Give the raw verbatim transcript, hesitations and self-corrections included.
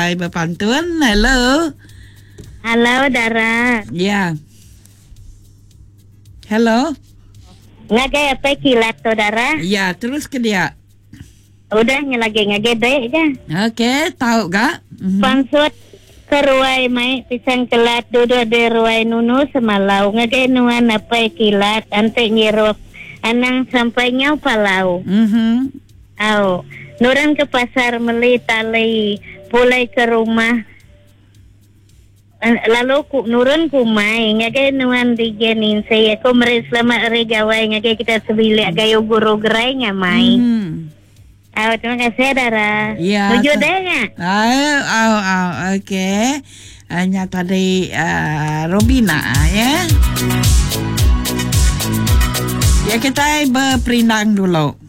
kita berpantun. Hello. Halo, Dara. Ya. Hello. Ngagay apa kilat tu, Dara? Ya, terus ke dia. Udah lagi ngagede je. Okey, tahu gak? Mm-hmm. Pangsut keruai mai pisang kelat duduk di ruai nunu semalau. Ngagay nuan apa kilat ante nyirup anang sampai nyau palau. Mhm. Au, nuran ke pasar beli tali, pulai ke rumah. Lalu ku nurun kumai ngagay nuan digenin saya ko meres lama regawai ngagay kita sebilik gayo guru gerai ngamai. Mhm. Oh, terima kasih, Dara. Ya. Tujuh deh nggak? Oh, oh, oh, okey. Hanya tadi uh, Robina ya. Ya kita berperindang dulu.